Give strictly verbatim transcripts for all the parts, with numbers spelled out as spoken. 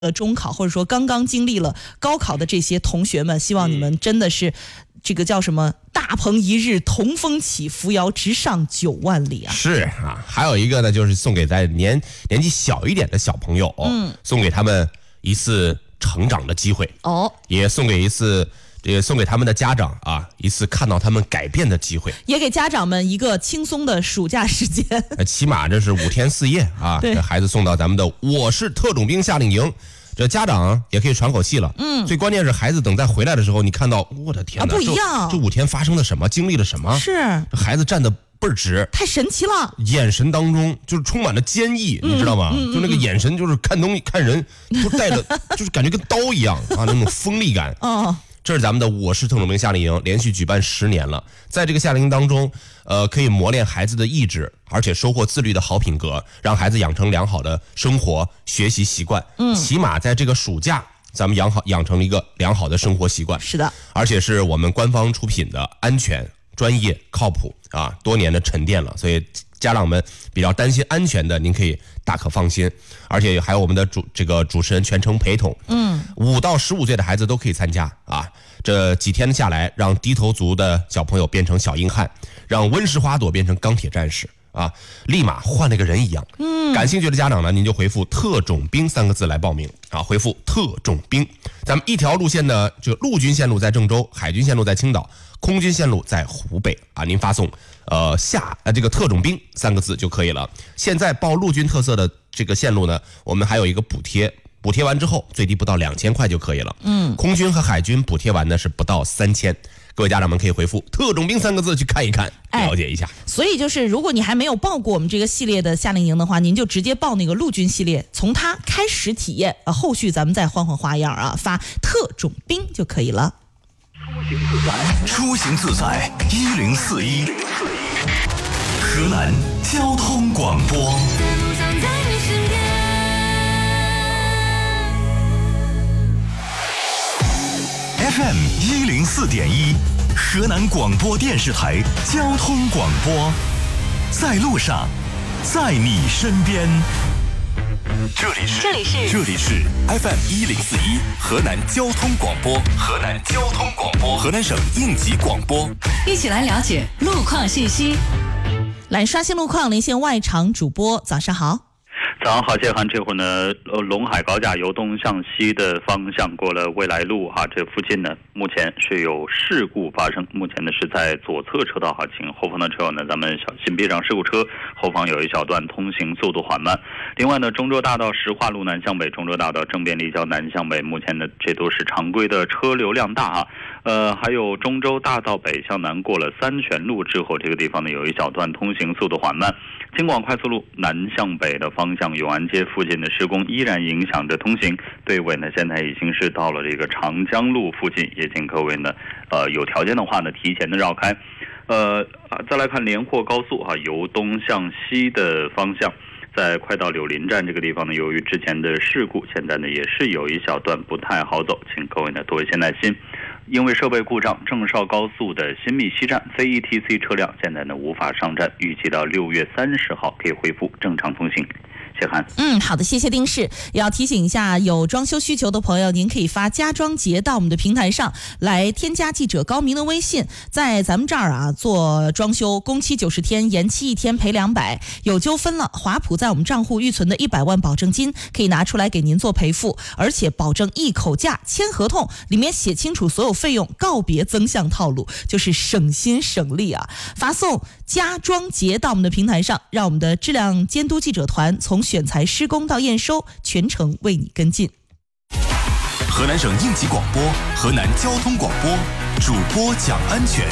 呃中考或者说刚刚经历了高考的这些同学们，希望你们真的是这个叫什么大鹏一日同风起，扶摇直上九万里啊！ 是啊，还有一个呢，就是送给在年年纪小一点的小朋友，嗯，送给他们一次成长的机会哦，也送给一次。也送给他们的家长啊一次看到他们改变的机会， 也给家长们一个轻松的暑假时间。 起码这是五天四夜啊，这孩子送到咱们的我是特种兵夏令营，这家长也可以喘口气了。嗯，最关键是孩子等再回来的时候，你看到我的天哪，啊、 不一样这，这五天发生了什么，经历了什么？ 是这孩子站得倍儿直， 太神奇了， 眼神当中就是充满了坚毅，嗯、你知道吗？嗯嗯、就那个眼神，就是看东西看人都带着，就是感觉跟刀一样啊，那种锋利感。哦。这是咱们的我是特种兵夏令营，连续举办十年了。在这个夏令营当中，呃，可以磨练孩子的意志，而且收获自律的好品格，让孩子养成良好的生活学习习惯。嗯，起码在这个暑假，咱们养好养成了一个良好的生活习惯。 是的， 而且是我们官方出品的，安全、专业、靠谱啊，多年的沉淀了，所以家长们比较担心安全的，您可以大可放心。而且还有我们的主这个主持人全程陪同，嗯，五到十五岁的孩子都可以参加啊。这几天下来，让低头族的小朋友变成小硬汉，让温室花朵变成钢铁战士啊，立马换了个人一样。嗯，感兴趣的家长呢，您就回复"特种兵"三个字来报名啊，回复"特种兵"。咱们一条路线呢，就陆军线路在郑州，海军线路在青岛，空军线路在湖北啊，您发送呃下呃这个"特种兵"三个字就可以了。现在报陆军特色的这个线路呢，我们还有一个补贴。补贴完之后，最低不到两千块就可以了。嗯，空军和海军补贴完呢是不到三千。各位家长们可以回复"特种兵"三个字去看一看，了解一下。 哎、所以就是，如果你还没有报过我们这个系列的夏令营的话，您就直接报那个陆军系列，从它开始体验。呃，后续咱们再换换花样啊，发"特种兵"就可以了。 出行自在，一零四一，河南交通广播。F M 一零四点一，河南广播电视台交通广播，在路上，在你身边。这里是这里是这里是 F M 一零四一，河南交通广播，河南交通广播，河南省应急广播。 一起来了解路况信息。 来刷新路况，连线外场主播，早上好。 早上好，谢涵。这会儿呢，呃，陇海高架由东向西的方向过了未来路哈，这附近呢目前是有事故发生，目前呢是在左侧车道哈，请后方的车友呢咱们小心避让事故车，后方有一小段通行速度缓慢。另外呢，中州大道石化路南向北，中州大道正便立交南向北，目前呢这都是常规的车流量大啊。呃，还有中州大道北向南过了三泉路之后，这个地方呢有一小段通行速度缓慢。京广快速路南向北的方向，永安街附近的施工依然影响着通行，队尾呢现在已经是到了这个长江路附近，也请各位呢呃有条件的话呢提前的绕开。呃再来看连霍高速哈、啊，由东向西的方向，在快到柳林站这个地方呢，由于之前的事故，现在呢也是有一小段不太好走，请各位呢多一些耐心。因为设备故障，郑绍高速的新密西站非 E T C 车辆现在呢无法上站，预计到六月三十号可以恢复正常通行。谢涵。 嗯，好的，谢谢丁氏。也要提醒一下，有装修需求的朋友，您可以发家装节到我们的平台上来添加记者高明的微信，在咱们这儿啊做装修，工期九十天，延期一天赔两百。有纠纷了，华普在我们账户预存的一百万保证金可以拿出来给您做赔付，而且保证一口价，签合同，里面写清楚所有费用，告别增项套路，就是省心省力啊！发送家装节到我们的平台上，让我们的质量监督记者团从选材施工到验收，全程为你跟进。 河南省应急广播，河南交通广播，主播讲安全。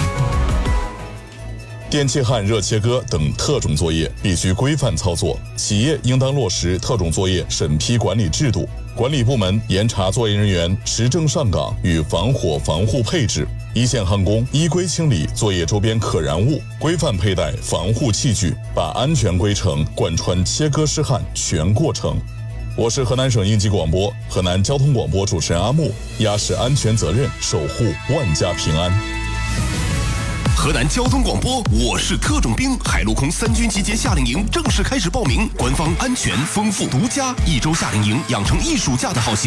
电气焊、热切割等特种作业必须规范操作，企业应当落实特种作业审批管理制度，管理部门严查作业人员持证上岗与防火防护配置，一线焊工依规清理作业周边可燃物，规范佩戴防护器具，把安全规程贯穿切割施焊全过程。我是河南省应急广播、河南交通广播主持人阿木，压实安全责任，守护万家平安。 河南交通广播，我是特种兵，海陆空三军集结夏令营正式开始报名，官方安全、丰富、独家，一周夏令营养成一暑假的好习惯。